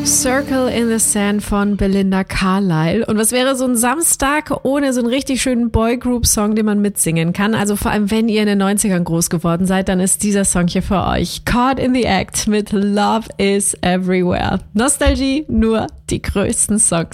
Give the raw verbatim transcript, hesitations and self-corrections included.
Circle in the Sand von Belinda Carlisle. Und was wäre so ein Samstag ohne so einen richtig schönen Boygroup-Song, den man mitsingen kann? Also vor allem, wenn ihr in den neunzigern groß geworden seid, dann ist dieser Song hier für euch. Caught in the Act mit Love is Everywhere. Nostalgie, nur die größten Songs.